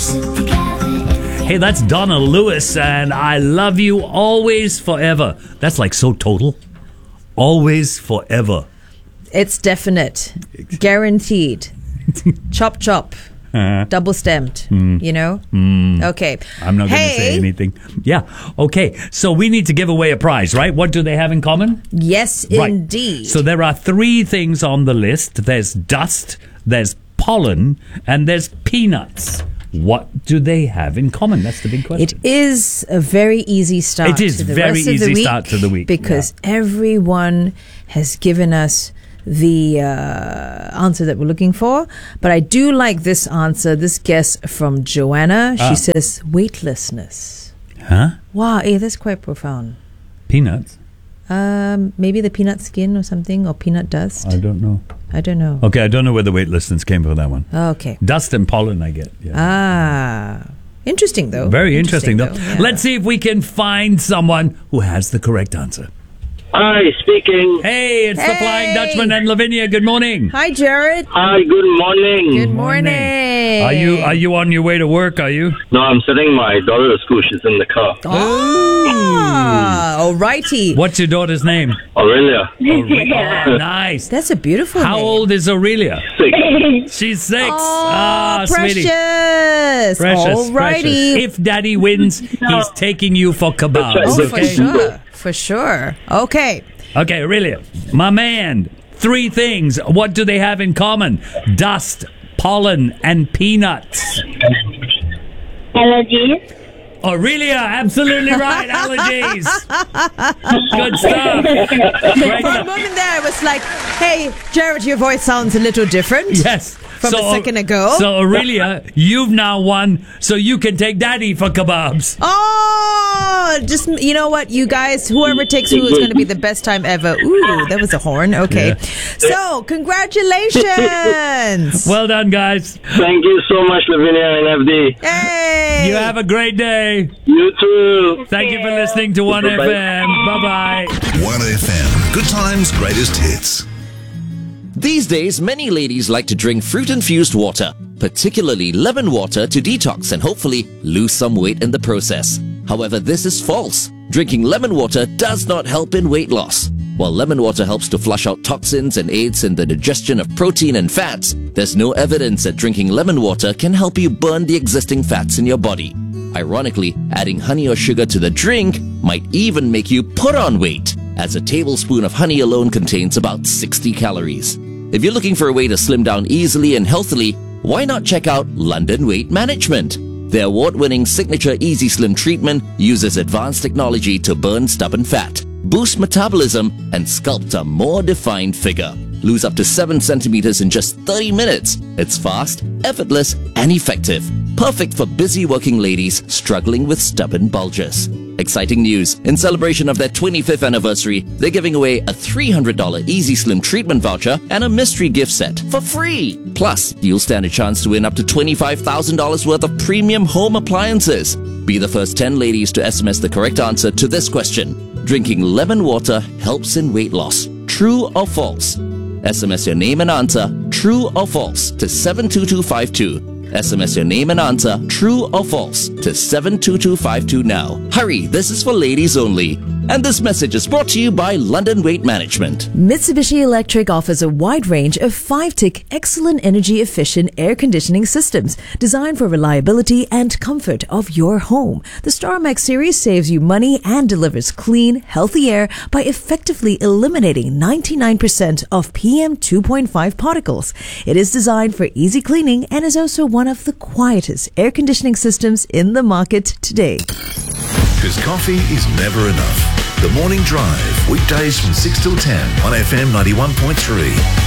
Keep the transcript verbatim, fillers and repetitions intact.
Hey, that's Donna Lewis, and I love you always forever. That's like so total. Always forever. It's definite. Guaranteed. Chop, chop. Uh-huh. Double stamped. Mm. You know? Mm. Okay. I'm not going to hey. say anything. Yeah. Okay. So we need to give away a prize, right? What do they have in common? Yes, right. Indeed. So there are three things on the list. There's dust, there's pollen, and there's peanuts. What do they have in common? That's the big question. It is a very easy start. It is to the very rest easy of the week start to the week. Because yeah. everyone has given us the uh, answer that we're looking for. But I do like this answer, this guess from Joanna. She ah. says weightlessness. Huh? Wow, hey, that's quite profound. Peanuts? Um, maybe the peanut skin or something, or peanut dust. I don't know. I don't know. Okay, I don't know where the weightlessness came from that one. Oh, okay. Dust and pollen, I get. Yeah. Ah. Interesting, though. Very interesting, interesting though. though. Yeah. Let's see if we can find someone who has the correct answer. Hi, speaking. Hey, it's hey. the Flying Dutchman and Lavinia. Good morning. Hi, Jared. Hi, good morning. Good morning. Are you are you on your way to work, are you? No, I'm sending my daughter to school. She's in the car. Oh, alrighty. What's your daughter's name? Aurelia. Aurelia. Oh, nice. That's a beautiful How name. old is Aurelia? Six. She's six. Oh, ah, precious. Sweetie. Precious. Alrighty. Precious. If Daddy wins, he's taking you for kebabs. Oh, okay? for sure. For sure. Okay. Okay, Aurelia, my man, three things. What do they have in common? Dust, pollen, and peanuts. Allergies. Aurelia, absolutely right. Allergies. Good stuff. Great For a stuff. moment there, I was like, hey, Jared, your voice sounds a little different. Yes. From so, a second ago. So, Aurelia, you've now won, so you can take Daddy for kebabs. Oh, just, you know what, you guys, whoever takes who is going to be the best time ever. Ooh, that was a horn. Okay. Yeah. So, congratulations. Well done, guys. Thank you so much, Lavinia and F D. Hey. You have a great day. You too. Thank you for listening to one F M. Bye-bye. one F M. Good times, greatest hits. These days, many ladies like to drink fruit-infused water, particularly lemon water, to detox and hopefully lose some weight in the process. However, this is false. Drinking lemon water does not help in weight loss. While lemon water helps to flush out toxins and aids in the digestion of protein and fats, there's no evidence that drinking lemon water can help you burn the existing fats in your body. Ironically, adding honey or sugar to the drink might even make you put on weight, as a tablespoon of honey alone contains about sixty calories. If you're looking for a way to slim down easily and healthily, why not check out London Weight Management? Their award-winning signature Easy Slim treatment uses advanced technology to burn stubborn fat, boost metabolism, and sculpt a more defined figure. Lose up to seven centimeters in just thirty minutes. It's fast, effortless, and effective. Perfect for busy working ladies struggling with stubborn bulges. Exciting news. In celebration of their twenty-fifth anniversary, they're giving away a three hundred dollars Easy Slim treatment voucher and a mystery gift set for free. Plus, you'll stand a chance to win up to twenty-five thousand dollars worth of premium home appliances. Be the first ten ladies to S M S the correct answer to this question. Drinking lemon water helps in weight loss. True or false? S M S your name and answer, true or false, to seven two two five two. S M S your name and answer, true or false, to seven two two five two now. Hurry, this is for ladies only. And this message is brought to you by London Weight Management. Mitsubishi Electric offers a wide range of five-tick, excellent energy-efficient air conditioning systems designed for reliability and comfort of your home. The StarMax series saves you money and delivers clean, healthy air by effectively eliminating ninety-nine percent of P M two point five particles. It is designed for easy cleaning and is also one of the quietest air conditioning systems in the market today. Because coffee is never enough. The Morning Drive, weekdays from six till ten on F M ninety-one point three.